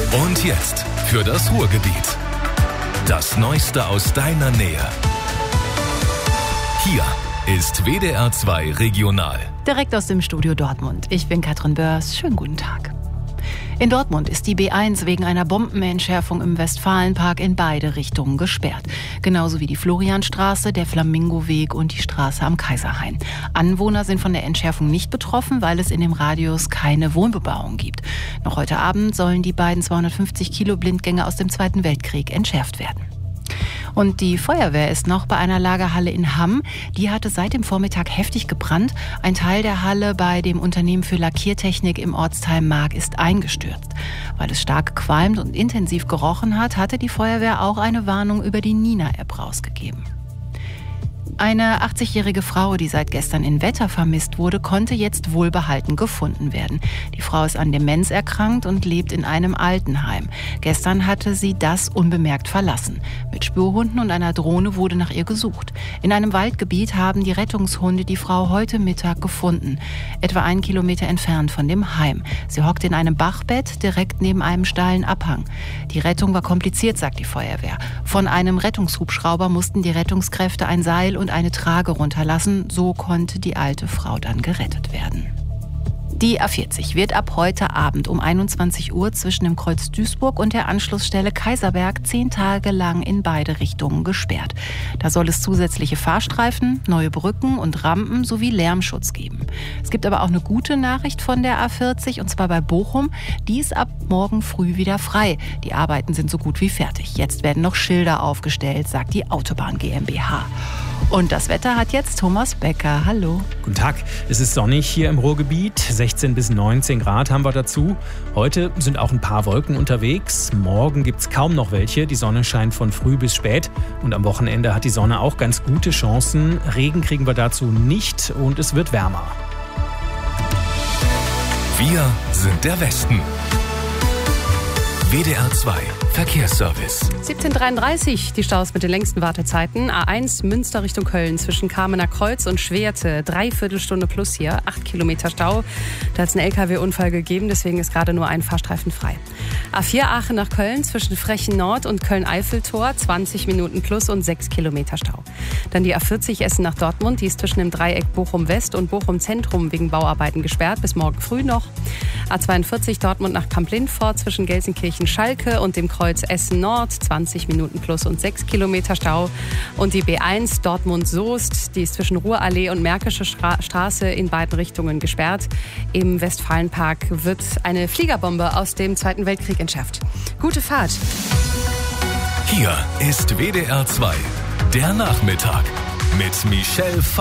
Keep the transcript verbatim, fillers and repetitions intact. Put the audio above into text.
Und jetzt für das Ruhrgebiet. Das Neueste aus deiner Nähe. Hier ist W D R zwei Regional. Direkt aus dem Studio Dortmund. Ich bin Katrin Börs. Schönen guten Tag. In Dortmund ist die B eins wegen einer Bombenentschärfung im Westfalenpark in beide Richtungen gesperrt. Genauso wie die Florianstraße, der Flamingoweg und die Straße am Kaiserhain. Anwohner sind von der Entschärfung nicht betroffen, weil es in dem Radius keine Wohnbebauung gibt. Noch heute Abend sollen die beiden zweihundertfünfzig Kilo Blindgänger aus dem Zweiten Weltkrieg entschärft werden. Und die Feuerwehr ist noch bei einer Lagerhalle in Hamm. Die hatte seit dem Vormittag heftig gebrannt. Ein Teil der Halle bei dem Unternehmen für Lackiertechnik im Ortsteil Mark ist eingestürzt. Weil es stark gequalmt und intensiv gerochen hat, hatte die Feuerwehr auch eine Warnung über die Nina-App rausgegeben. Eine achtzigjährige Frau, die seit gestern in Wetter vermisst wurde, konnte jetzt wohlbehalten gefunden werden. Die Frau ist an Demenz erkrankt und lebt in einem Altenheim. Gestern hatte sie das unbemerkt verlassen. Mit Spürhunden und einer Drohne wurde nach ihr gesucht. In einem Waldgebiet haben die Rettungshunde die Frau heute Mittag gefunden. Etwa einen Kilometer entfernt von dem Heim. Sie hockt in einem Bachbett direkt neben einem steilen Abhang. Die Rettung war kompliziert, sagt die Feuerwehr. Von einem Rettungshubschrauber mussten die Rettungskräfte ein Seil und eine Trage runterlassen. So konnte die alte Frau dann gerettet werden. Die A vierzig wird ab heute Abend um einundzwanzig Uhr zwischen dem Kreuz Duisburg und der Anschlussstelle Kaiserberg zehn Tage lang in beide Richtungen gesperrt. Da soll es zusätzliche Fahrstreifen, neue Brücken und Rampen sowie Lärmschutz geben. Es gibt aber auch eine gute Nachricht von der A vierzig, und zwar bei Bochum. Die ist ab morgen früh wieder frei. Die Arbeiten sind so gut wie fertig. Jetzt werden noch Schilder aufgestellt, sagt die Autobahn GmbH. Und das Wetter hat jetzt Thomas Becker. Hallo. Guten Tag. Es ist sonnig hier im Ruhrgebiet. sechzehn bis neunzehn Grad haben wir dazu. Heute sind auch ein paar Wolken unterwegs. Morgen gibt es kaum noch welche. Die Sonne scheint von früh bis spät. Und am Wochenende hat die Sonne auch ganz gute Chancen. Regen kriegen wir dazu nicht und es wird wärmer. Wir sind der Westen. W D R zwei Verkehrsservice. siebzehn Uhr dreiunddreißig, die Staus mit den längsten Wartezeiten. A eins Münster Richtung Köln zwischen Kamener Kreuz und Schwerte. Dreiviertel Stunde plus hier, acht Kilometer Stau. Da hat es einen L K W-Unfall gegeben, deswegen ist gerade nur ein Fahrstreifen frei. A vier Aachen nach Köln zwischen Frechen Nord und Köln-Eiffeltor. zwanzig Minuten plus und sechs Kilometer Stau. Dann die A vierzig Essen nach Dortmund. Die ist zwischen dem Dreieck Bochum-West und Bochum-Zentrum wegen Bauarbeiten gesperrt. Bis morgen früh noch. A zweiundvierzig Dortmund nach Kamp-Lindfort zwischen Gelsenkirchen-Schalke und dem Kreuz Essen Nord, zwanzig Minuten plus und sechs Kilometer Stau. Und die B eins Dortmund-Soest, die ist zwischen Ruhrallee und Märkische Stra- Straße in beiden Richtungen gesperrt. Im Westfalenpark wird eine Fliegerbombe aus dem Zweiten Weltkrieg entschärft. Gute Fahrt. Hier ist W D R zwei, der Nachmittag mit Michelle